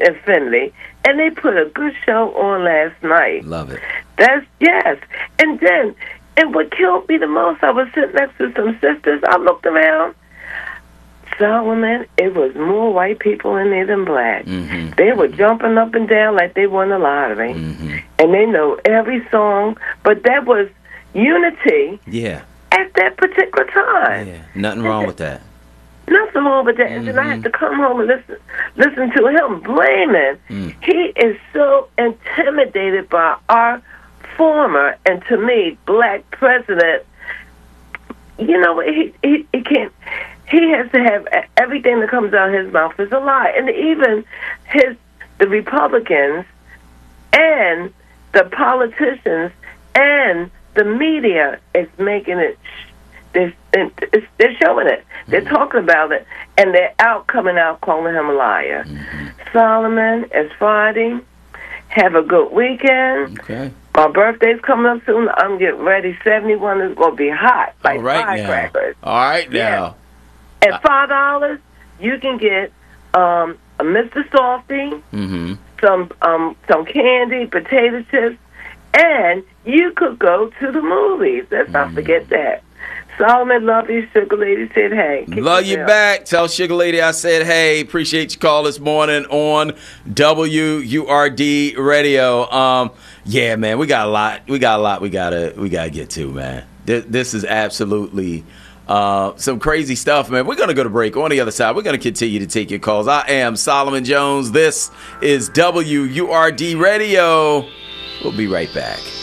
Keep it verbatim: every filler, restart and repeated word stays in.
Infinity, and they put a good show on last night. Love it. That's, yes. And then, and what killed me the most, I was sitting next to some sisters. I looked around. Solomon, it was more white people in there than black. Mm-hmm. They were jumping up and down like they won the lottery. Mm-hmm. And they know every song, but that was unity Yeah. at that particular time. Yeah. Nothing wrong with that. Nothing wrong with that. Mm-hmm. And then I had to come home and listen listen to him blaming. Mm. He is so intimidated by our former, and to me, black president. You know, he, he, he can't... He has to have everything that comes out of his mouth is a lie. And even his the Republicans and the politicians and the media is making it, they're, they're showing it. They're Mm-hmm. talking about it. And they're out, coming out, calling him a liar. Mm-hmm. Solomon, it's Friday. Have a good weekend. Okay. My birthday's coming up soon. I'm getting ready. seventy-one is going to be hot, like All right firecrackers. now. All right now. Yeah. At five dollars, you can get um, a Mister Softy, Mm-hmm. some um, some candy, potato chips, and you could go to the movies. Let's not Mm-hmm. forget that. Solomon, love you. Sugar Lady said hey. Keep Love it you real. back. Tell Sugar Lady I said hey. Appreciate your call this morning on W U R D Radio. Um, yeah, man, we got a lot. We got a lot. We gotta we gotta get to, man. This, this is absolutely. Uh, some crazy stuff, man. We're going to go to break. On the other side, we're going to continue to take your calls. I am Solomon Jones. This is W U R D Radio. We'll be right back.